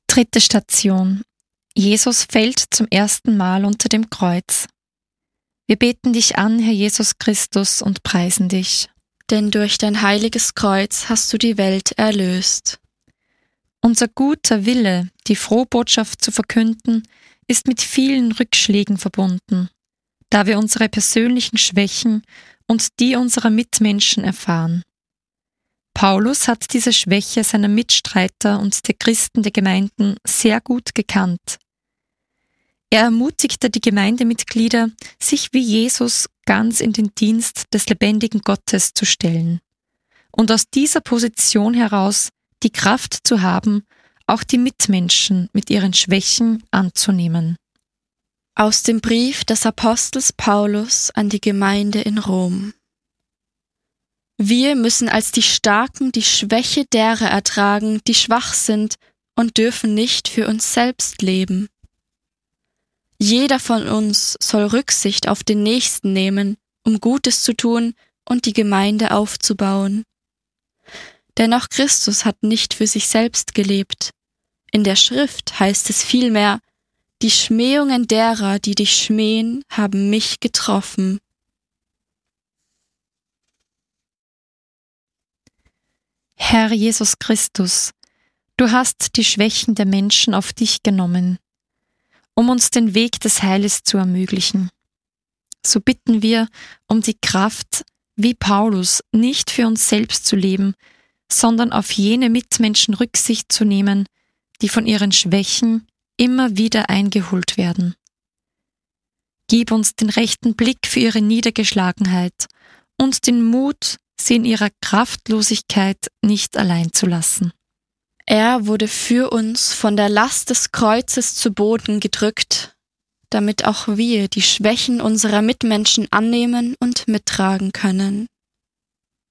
Dritte Station. Jesus fällt zum ersten Mal unter dem Kreuz. Wir beten dich an, Herr Jesus Christus, und preisen dich. Denn durch dein heiliges Kreuz hast du die Welt erlöst. Unser guter Wille, die Frohbotschaft zu verkünden, ist mit vielen Rückschlägen verbunden, da wir unsere persönlichen Schwächen und die unserer Mitmenschen erfahren. Paulus hat diese Schwäche seiner Mitstreiter und der Christen der Gemeinden sehr gut gekannt. Er ermutigte die Gemeindemitglieder, sich wie Jesus ganz in den Dienst des lebendigen Gottes zu stellen und aus dieser Position heraus die Kraft zu haben, auch die Mitmenschen mit ihren Schwächen anzunehmen. Aus dem Brief des Apostels Paulus an die Gemeinde in Rom. Wir müssen als die Starken die Schwäche derer ertragen, die schwach sind, und dürfen nicht für uns selbst leben. Jeder von uns soll Rücksicht auf den Nächsten nehmen, um Gutes zu tun und die Gemeinde aufzubauen. Denn auch Christus hat nicht für sich selbst gelebt. In der Schrift heißt es vielmehr: Die Schmähungen derer, die dich schmähen, haben mich getroffen. Herr Jesus Christus, du hast die Schwächen der Menschen auf dich genommen, um uns den Weg des Heiles zu ermöglichen. So bitten wir um die Kraft, wie Paulus, nicht für uns selbst zu leben, sondern auf jene Mitmenschen Rücksicht zu nehmen, die von ihren Schwächen immer wieder eingeholt werden. Gib uns den rechten Blick für ihre Niedergeschlagenheit und den Mut, sie in ihrer Kraftlosigkeit nicht allein zu lassen. Er wurde für uns von der Last des Kreuzes zu Boden gedrückt, damit auch wir die Schwächen unserer Mitmenschen annehmen und mittragen können.